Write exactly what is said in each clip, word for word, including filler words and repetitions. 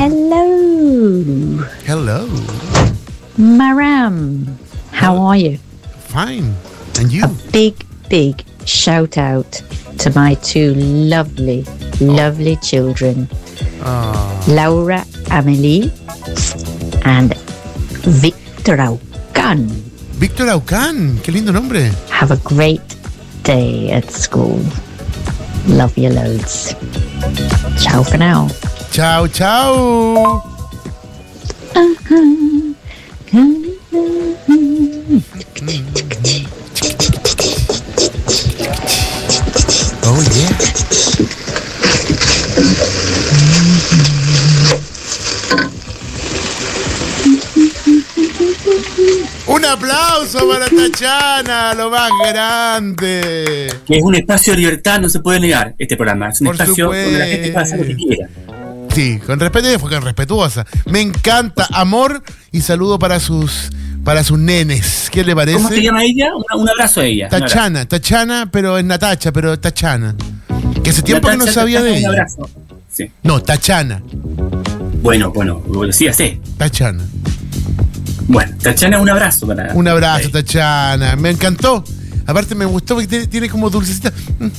Hello. Hello. Maram, how are you? Fine. And you? A big, big shout out to my two lovely, lovely children, Oh. Laura Amelie and Victor Aucan. Víctor Aucan, qué lindo nombre. Have a great day at school. Love you loads. Ciao for now. Chao, chao. Oh, yeah. Un aplauso para Tachana, lo más grande. Que es un espacio de libertad, no se puede negar este programa. Es un Por espacio supuesto. donde la gente puede hacer lo que quiera. Sí, con respeto y con respetuosa. Me encanta, amor y saludo para sus para sus nenes. ¿Qué le parece? ¿Cómo se llama ella? Un, un abrazo a ella. Tachana, Tachana, pero es Natacha, pero Tachana. Que hace tiempo que no Natacha, sabía de un ella. abrazo. Sí. No, Tachana. Bueno, bueno, lo decía, sí. Tachana. Bueno, Tachana, un abrazo para. Un abrazo, para Tachana. Me encantó. Aparte me gustó porque tiene, tiene como dulcecita.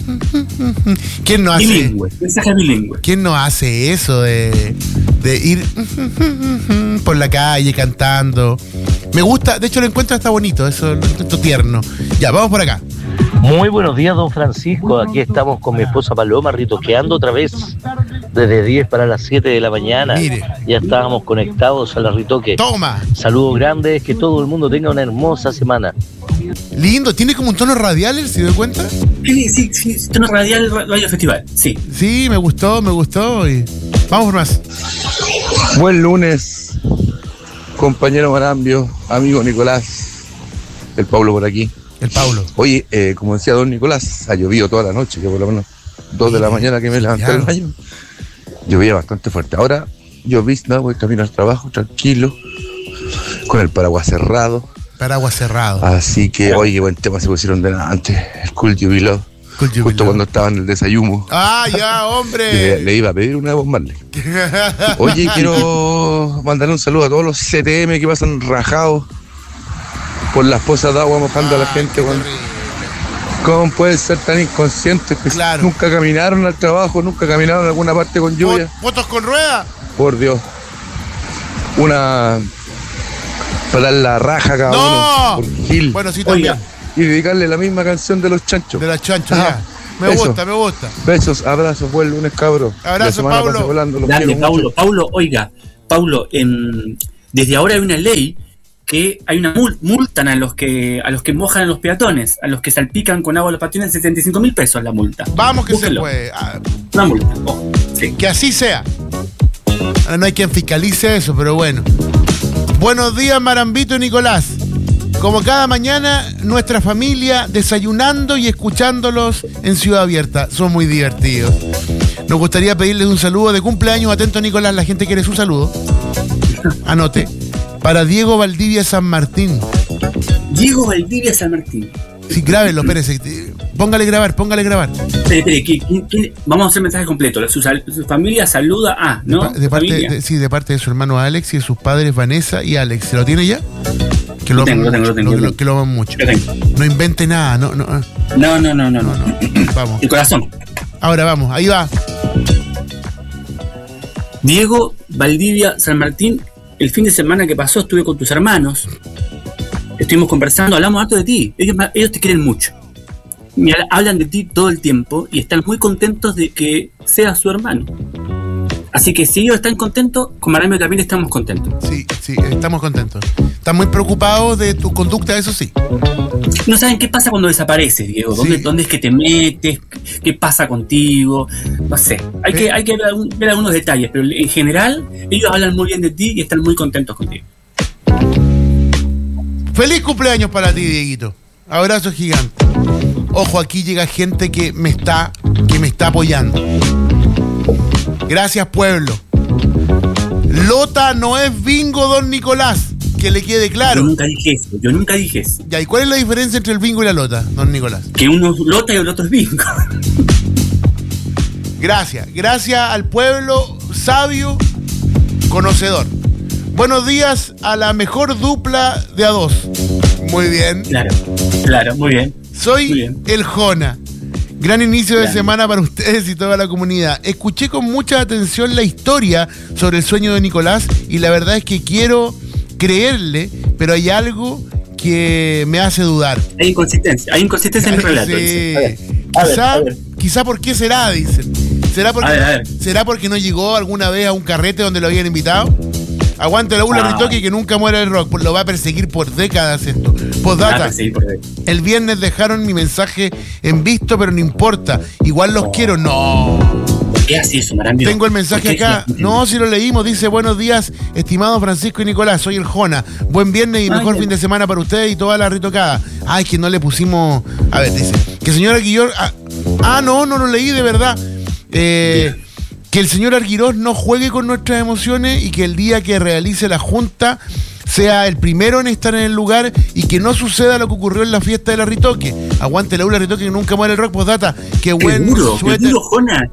¿Quién no hace? Bilingüe, mensaje bilingüe. ¿Quién no hace eso de, de ir por la calle cantando? Me gusta, de hecho lo encuentro hasta bonito, eso lo encuentro tierno. Ya, vamos por acá. Muy buenos días, don Francisco. Aquí estamos con mi esposa Paloma ritoqueando otra vez desde diez para las siete de la mañana. Mire. Ya estábamos conectados a la ritoque. Toma. Saludos grandes, que todo el mundo tenga una hermosa semana. Lindo, tiene como un tono radial, ¿se dio cuenta? Sí, sí, sí, tono radial Radio Festival, sí. Sí, me gustó, me gustó. Y vamos por más. Buen lunes, compañero Marambio, amigo Nicolás, el Pablo por aquí. El Paulo. Oye, eh, como decía don Nicolás, ha llovido toda la noche, que por lo menos dos de la mañana que me levanté del baño, llovía bastante fuerte. Ahora llovizna, voy camino al trabajo, tranquilo, con el paraguas cerrado. Paraguas cerrado. Así que, oye, buen tema se pusieron delante, el Cool You Be Love. Cool You Be Justo Love. cuando estaba en el desayuno. Ah, ya, hombre. Le, le iba a pedir una Bob Marley. Oye, quiero mandar un saludo a todos los C T M que pasan rajados por las pozas de agua mojando a la gente. Cuando, ¿cómo pueden ser tan inconscientes que Claro. nunca caminaron al trabajo, nunca caminaron a alguna parte con lluvia? ¿Fotos con rueda? Por Dios. Una... para dar la raja cada ¡No! uno. Por Gil. Bueno, sí, también. Oiga. Y dedicarle la misma canción de los chanchos. De las chanchas, Ajá. ya. Me Eso. gusta, me gusta. Besos, abrazos, buen lunes, cabros. Abrazo, La semana Pablo. pasa volando, los Dale, quiero Paulo, mucho. Paulo, oiga, Paulo, em, desde ahora hay una ley que hay una mul- multan a los que a los que mojan a los peatones, a los que salpican con agua a los peatones, setenta y cinco mil pesos la multa. Vamos que Búsquenlo. se puede. Ah, Una multa. Oh, sí. que así sea. Ahora no hay quien fiscalice eso, pero bueno. Buenos días, Marambito y Nicolás. Como cada mañana, nuestra familia desayunando y escuchándolos en Ciudad Abierta. Son muy divertidos. Nos gustaría pedirles un saludo de cumpleaños. Atento, Nicolás, la gente quiere su saludo. Anote. Para Diego Valdivia San Martín. Diego Valdivia San Martín. Sí, grábelo, espérese. Póngale grabar, póngale grabar. Espere, espere, ¿quién- quién- quién? Vamos a hacer mensaje completo. Su, sal- su familia saluda a, De, ¿no? pa- de parte, Familia. de- sí, de parte de su hermano Alex y de sus padres Vanessa y Alex. ¿Se lo tiene ya? Que Lo aman tengo, lo tengo, mucho, lo tengo, que lo lo- que lo aman mucho. Lo tengo. No invente nada, no, no. ah, No, no, no, no, no, no. no. Vamos. El corazón. Ahora vamos, ahí va. Diego Valdivia San Martín, el fin de semana que pasó estuve con tus hermanos. Estuvimos conversando, hablamos harto de ti. Ellos, ellos te quieren mucho. Me ha- hablan de ti todo el tiempo y están muy contentos de que seas su hermano. Así que si ellos están contentos, con Marambio también estamos contentos. Sí, sí, estamos contentos. Están muy preocupados de tu conducta, eso sí. No saben qué pasa cuando desapareces, Diego. ¿Dónde, Sí. dónde es que te metes? ¿Qué pasa contigo? No sé. Hay que, hay que ver, algún- ver algunos detalles, pero en general ellos hablan muy bien de ti y están muy contentos contigo. Feliz cumpleaños para ti, Dieguito. Abrazo gigante. Ojo, aquí llega gente que me está, que me está apoyando. Gracias, pueblo. Lota no es bingo, don Nicolás. Que le quede Yo claro. nunca dije eso. Yo nunca dije eso. Ya, ¿y cuál es la diferencia entre el bingo y la lota, don Nicolás? Que uno es lota y el otro es bingo. Gracias. Gracias al pueblo sabio conocedor. Buenos días a la mejor dupla de a dos. Muy bien. Claro, claro, muy bien. Soy muy bien. el Jona. Gran inicio de Grande. semana para ustedes y toda la comunidad. Escuché con mucha atención la historia sobre el sueño de Nicolás y la verdad es que quiero creerle, pero hay algo que me hace dudar. Hay inconsistencia, hay inconsistencia en mi relato. Sí. Dice. A ver, a ver, Quizá, a ver. quizá por qué será, dicen. ¿Será porque, A ver, a ver. ¿Será porque no llegó alguna vez a un carrete donde lo habían invitado? Aguante la Ula Ah. Ritoque, que nunca muera el rock, pues lo va a perseguir por décadas esto. Postdata, Ah, sí, por ahí. el viernes dejaron mi mensaje en visto, pero no importa. Igual los quiero. No. ¿Por qué así eso, Marambio? Tengo el mensaje ¿Por qué? acá. No, si lo leímos. Dice, buenos días, estimados Francisco y Nicolás. Soy el Jona. Buen viernes y Ah, mejor bien. fin de semana para ustedes y toda la ritocada. Ay, que no le pusimos... A ver, dice. Que señor Aguillor... Ah, ah, no, no lo leí de verdad. Eh... Que el señor Arguirós no juegue con nuestras emociones y que el día que realice la junta sea el primero en estar en el lugar y que no suceda lo que ocurrió en la fiesta de la Ritoque. Aguante la Ula Ritoque, que nunca muere el rock. Postdata, qué Qué buen duro, qué suéter. duro, Jona.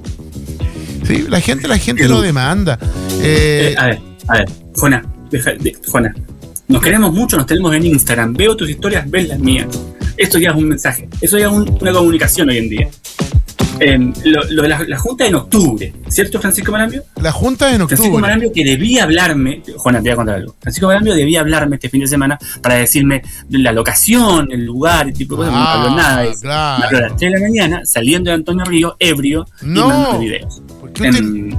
Sí, la gente, la gente Qué lo duro. demanda. Eh, Eh, a ver, a ver, Jona, deja, de, Jona. Nos queremos mucho, nos tenemos en Instagram. Veo tus historias, ves las mías. Esto ya es un mensaje. Eso ya es un- una comunicación hoy en día. Eh, lo, lo de la, la junta en octubre, ¿cierto, Francisco Marambio? la junta es en Francisco octubre. Marambio que debía hablarme, Juana, te voy a contar algo. Francisco Marambio debía hablarme este fin de semana para decirme la locación, el lugar, el tipo de cosas. No me Ah, habló nada de eso. claro. Me habló a las tres de la mañana, saliendo de Antonio Río, ebrio, No. y mandando videos. ¿Por qué usted- Em,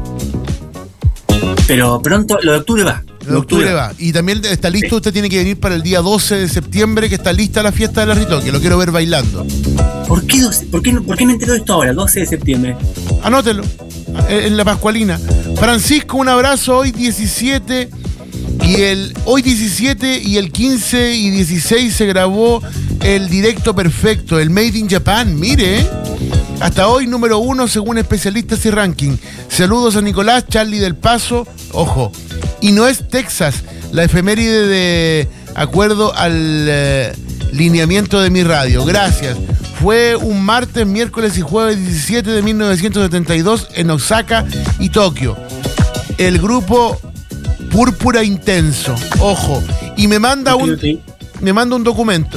pero pronto, lo de octubre va. En octubre va. Y también está listo, Sí. usted tiene que venir para el día doce de septiembre, que está lista la fiesta de la Ritoque. Lo quiero ver bailando. ¿Por qué, doce? ¿Por qué, no- ¿Por qué me entero de esto ahora, doce de septiembre? Anótelo. En en la Pascualina. Francisco, un abrazo. Hoy diecisiete. Y el hoy diecisiete y el quince y dieciséis se grabó el directo perfecto, el Made in Japan. Mire, ¿eh? Hasta hoy número uno según especialistas y ranking. Saludos a Nicolás, Charlie del Paso. Ojo. Y no es Texas, la efeméride de acuerdo al eh, lineamiento de mi radio. Gracias. Fue un martes, miércoles y jueves diecisiete de mil novecientos setenta y dos en Osaka y Tokio. El grupo Púrpura Intenso. Ojo. Y me manda un, me manda un documento.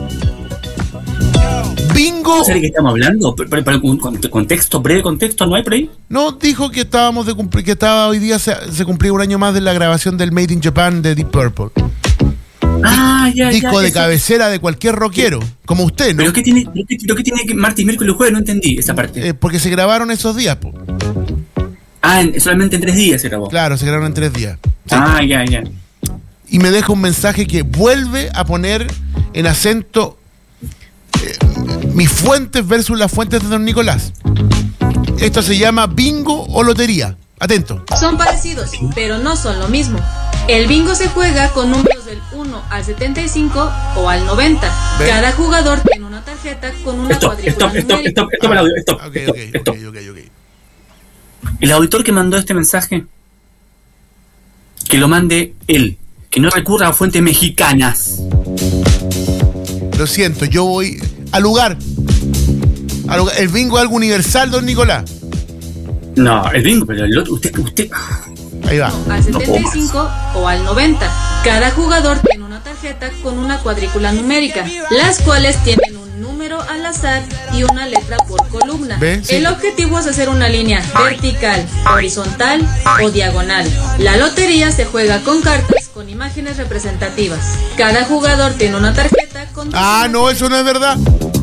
Bingo. ¿Sabes de qué estamos hablando? Pero, pero, pero, con- con- contexto, breve contexto, ¿no hay por ahí? No, dijo que estábamos de cumplir, que estaba hoy día se, se cumplía un año más de la grabación del Made in Japan de Deep Purple. Ah, ya, Disco ya, de eso- cabecera de cualquier rockero, como usted, ¿no? ¿Pero qué tiene, pero qué, pero qué tiene que martes, miércoles y jueves? No entendí esa parte. Eh, porque se grabaron esos días, po. ah, en- solamente en tres días se grabó. Claro, se grabaron en tres días. Sí. Ah, ya, ya. Y me deja un mensaje que vuelve a poner en acento eh, mis fuentes versus las fuentes de don Nicolás. Esto se llama bingo o lotería. Atento. Son parecidos, pero no son lo mismo. El bingo se juega con números del uno al setenta y cinco o al noventa. Ve. Cada jugador tiene una tarjeta con una Stop, cuadrícula stop, stop, numérica. stop, stop el audio, stop, Ok, stop, ok, stop. ok, ok, ok. El auditor que mandó este mensaje, que lo mande él, que no recurra a fuentes mexicanas. Lo siento, yo voy al lugar. Al lugar. El bingo es algo universal, don Nicolás. No, el bingo, pero el otro, usted, usted, Ahí va. Al setenta y cinco o al noventa. Cada jugador tiene una tarjeta con una cuadrícula numérica, las cuales tienen un número al azar y una letra por columna. ¿Ve? Sí. El objetivo es hacer una línea vertical, horizontal o diagonal. La lotería se juega con cartas con imágenes representativas. Cada jugador tiene una tarjeta con... Ah, no, eso no es verdad.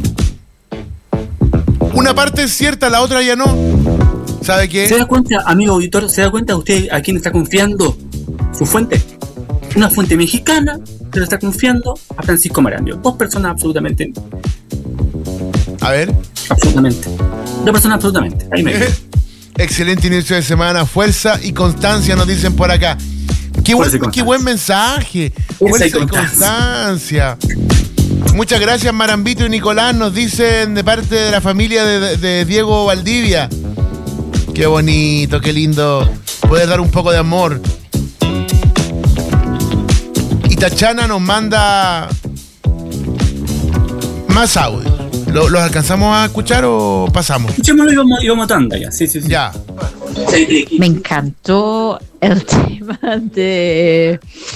Una parte es cierta, la otra ya no. ¿Sabe qué? ¿se da cuenta, amigo auditor, se da cuenta usted a quién está confiando su fuente? Una fuente mexicana que le está confiando a Francisco Marambio. Dos personas absolutamente, A ver. absolutamente. Dos personas absolutamente. Ahí me Excelente inicio de semana. Fuerza y constancia nos dicen por acá. Qué buen, Fuerza y constancia. qué buen mensaje. Fuerza Fuerza y y constancia. Muchas gracias, Marambito y Nicolás. Nos dicen de parte de la familia de, de Diego Valdivia. Qué bonito, qué lindo poder dar un poco de amor. Y Tachana nos manda más audios. ¿Lo- ¿Los alcanzamos a escuchar o pasamos? Escuchémoslo y vamos, y vamos a tanda ya. Sí, sí, sí. Ya. Me encantó el tema de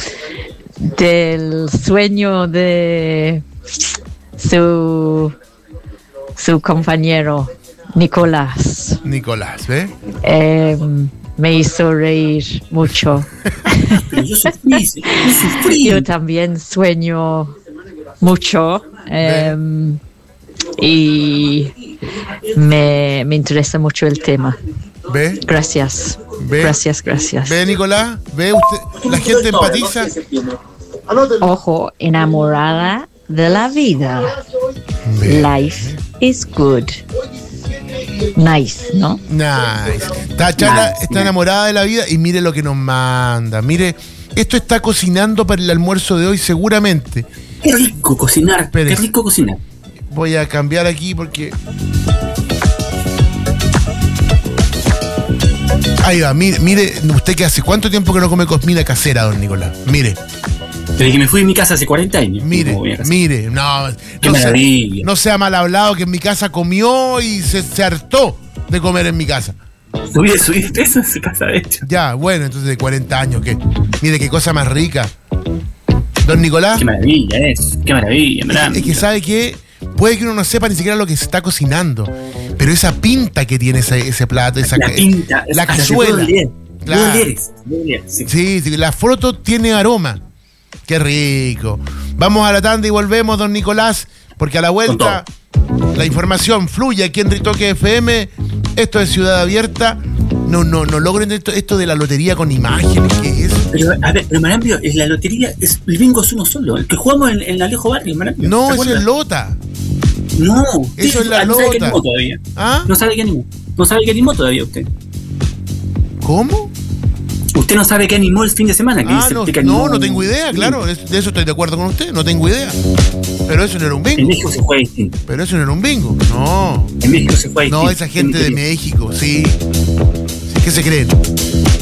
del sueño de su su compañero Nicolás. Nicolás, ¿ves? Eh, me hizo reír mucho. Pero yo sufrí, yo sufrí. Yo también sueño mucho. Eh, y me, me interesa mucho el tema. ¿Ve? Gracias. ¿Ve? Gracias, gracias. ¿Ve, Nicolás? ¿Ve usted? La gente empatiza. Ojo, enamorada de la vida. Ve. Life is good. Nice, ¿no? Nice. Tachana Nice, está nice. enamorada de la vida y mire lo que nos manda. Mire, esto está cocinando para el almuerzo de hoy seguramente. Qué rico cocinar, Espere. qué rico cocinar. Voy a cambiar aquí porque... Ahí va, mire, mire, usted que hace cuánto tiempo que no come comida casera, don Nicolás. Mire, Desde que me fui de mi casa hace cuarenta años. mire, no voy a casa. mire. No, Qué no sea, maravilla. no sea mal hablado que en mi casa comió y se, se hartó de comer en mi casa. Subí, subí de peso en su casa, de hecho. Ya, bueno, entonces de cuarenta años, ¿qué? Mire qué cosa más rica. Don Nicolás, Qué maravilla es, qué maravilla, maravilla. es que sabe que puede que uno no sepa ni siquiera lo que se está cocinando, pero esa pinta que tiene ese, ese plato, esa la pinta, la hasta se cazuela. puede oler. Claro. Puedo oler, es, puedo oler, sí. Sí, sí, la foto tiene aroma. Qué rico. Vamos a la tanda y volvemos, don Nicolás, porque a la vuelta la información fluye aquí en Ritoque F M. Esto es Ciudad Abierta. No, no, no logro entender esto, esto de la lotería con imágenes. ¿Qué es? Pero, a ver, pero Marambio, es la lotería, es, el bingo es uno solo, el que jugamos en, en Alejo Barrio, Marambio. No, ¿te eso acuerdas? es lota. No, Eso es la ah, no sabe qué lota. animó todavía. ¿Ah? No sabe qué animó. No sabe qué animó todavía usted. ¿Cómo? Usted no sabe qué animó el fin de semana. Que Ah, dice no, usted que animó- no, no tengo idea, claro. es- De eso estoy de acuerdo con usted, no tengo idea. Pero eso no era un En bingo. México se juega distinto. Pero eso no era un bingo. No. En México se juega distinto. No, esa gente de En México. México, sí. Sí, ¿qué se creen?